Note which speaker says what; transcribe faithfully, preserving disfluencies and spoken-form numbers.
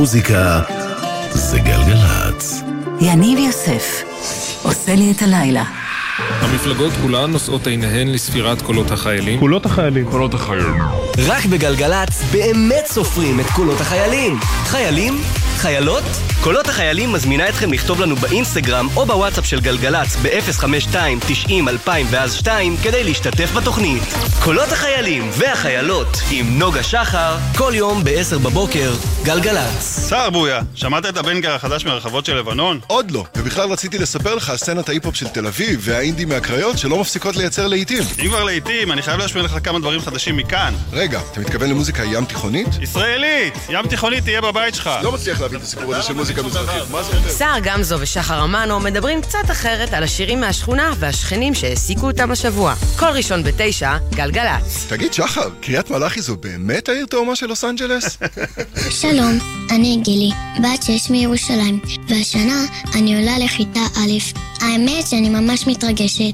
Speaker 1: מוזיקה זה גלגלץ.
Speaker 2: יניב יוסף עושה לי את הלילה.
Speaker 3: המפלגות כולן נושאות עיניהן לספירת קולות החיילים.
Speaker 4: קולות החיילים.
Speaker 3: קולות החיילים.
Speaker 5: רק בגלגלץ באמת סופרים את קולות החיילים. חיילים? חיילות? קולות החיילים מזמינה אתכם לכתוב לנו באינסטגרם או בוואטסאפ של גלגלץ ב-אפס חמש שתיים תשעים אלפיים ואז שתיים כדי להשתתף בתוכנית. קולות החיילים והחיילות עם נוגה שחר, כל יום ב-עשר בבוקר, גלגלץ.
Speaker 6: שר בויה, שמעת את הבנגר החדש מהרחבות של לבנון?
Speaker 7: עוד לא, ובכלל רציתי לספר לך על סצנת ההיפ-הופ של תל אביב והאינדי מהקריות שלא מפסיקות לייצר לעיתים.
Speaker 6: אם כבר לעיתים, אני חייב להשמיע לך כמה דברים חדשים מכאן.
Speaker 7: רגע, אתה מתכוון למוזיקה ים תיכונית?
Speaker 6: ישראלית! ים תיכונית תהיה בבית שלך.
Speaker 7: לא מצליח להבין את הסיפור הזה של מוזיקה מזרחית. מה זה אומר?
Speaker 8: שר גמזו ושחר אמנו מדברים קצת אחרת על השירים מהשכונה והשכנים שהעסיקו אותם השבוע. כל ראשון בתשע, גלגלץ.
Speaker 7: תגיד שחר, קריית מלאכי זו באמת העיר תאומה של לוס אנג'לס?
Speaker 9: שלום, אני גילי, בת שש מירושלים, והשנה אני עולה לכיתה א'. האמת שאני ממש מתרגשת,